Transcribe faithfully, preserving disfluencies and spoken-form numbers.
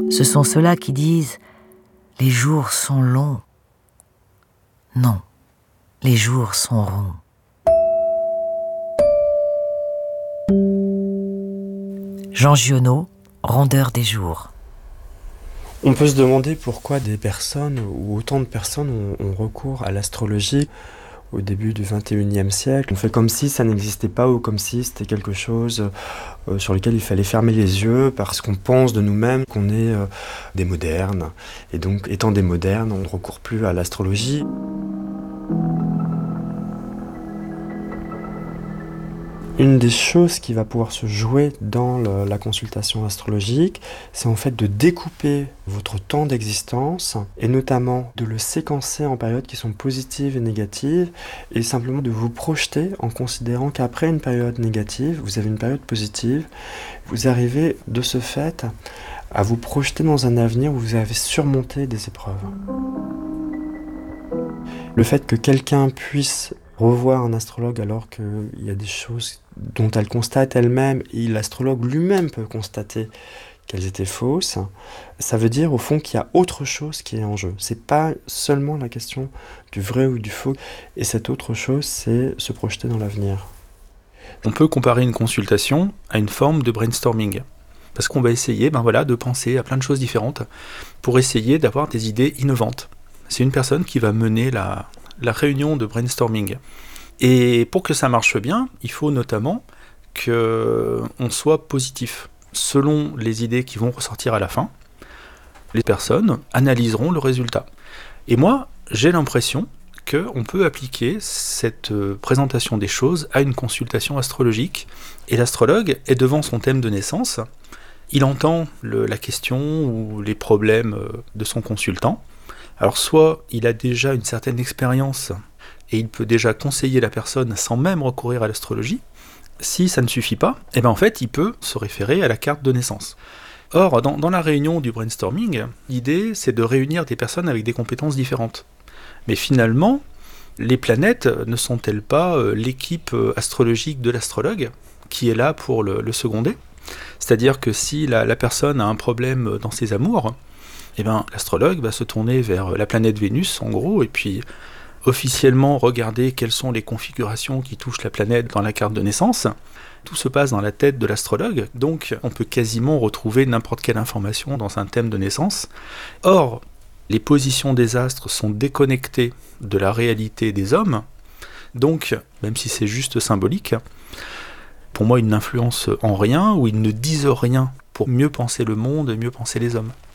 Ce sont ceux-là qui disent « Les jours sont longs ». Non, les jours sont ronds. Jean Giono, Rondeur des jours. On peut se demander pourquoi des personnes, ou autant de personnes, ont, ont recours à l'astrologie au début du vingt et unième siècle. On fait comme si ça n'existait pas ou comme si c'était quelque chose euh, sur lequel il fallait fermer les yeux parce qu'on pense de nous-mêmes qu'on est euh, des modernes. Et donc, étant des modernes, on ne recourt plus à l'astrologie. Une des choses qui va pouvoir se jouer dans le, la consultation astrologique, c'est en fait de découper votre temps d'existence et notamment de le séquencer en périodes qui sont positives et négatives et simplement de vous projeter en considérant qu'après une période négative, vous avez une période positive, vous arrivez de ce fait à vous projeter dans un avenir où vous avez surmonté des épreuves. Le fait que quelqu'un puisse revoir un astrologue alors qu'il y a des choses dont elle constate elle-même, et l'astrologue lui-même peut constater qu'elles étaient fausses, ça veut dire au fond qu'il y a autre chose qui est en jeu. C'est pas seulement la question du vrai ou du faux, et cette autre chose, c'est se projeter dans l'avenir. On peut comparer une consultation à une forme de brainstorming, parce qu'on va essayer ben voilà, de penser à plein de choses différentes pour essayer d'avoir des idées innovantes. C'est une personne qui va mener la, la réunion de brainstorming. Et pour que ça marche bien, il faut notamment qu'on soit positif. Selon les idées qui vont ressortir à la fin, les personnes analyseront le résultat. Et moi, j'ai l'impression qu'on peut appliquer cette présentation des choses à une consultation astrologique. Et l'astrologue est devant son thème de naissance, il entend le, la question ou les problèmes de son consultant. Alors soit il a déjà une certaine expérience et il peut déjà conseiller la personne sans même recourir à l'astrologie. Si ça ne suffit pas, eh ben en fait, il peut se référer à la carte de naissance. Or, dans, dans la réunion du brainstorming, l'idée, c'est de réunir des personnes avec des compétences différentes. Mais finalement, les planètes ne sont-elles pas euh, l'équipe astrologique de l'astrologue qui est là pour le, le seconder ? C'est-à-dire que si la, la personne a un problème dans ses amours, eh ben, l'astrologue va se tourner vers la planète Vénus, en gros, et puis officiellement regarder quelles sont les configurations qui touchent la planète dans la carte de naissance. Tout se passe dans la tête de l'astrologue, donc on peut quasiment retrouver n'importe quelle information dans un thème de naissance. Or, les positions des astres sont déconnectées de la réalité des hommes, donc, même si c'est juste symbolique, pour moi, ils n'influencent en rien, ou ils ne disent rien pour mieux penser le monde et mieux penser les hommes.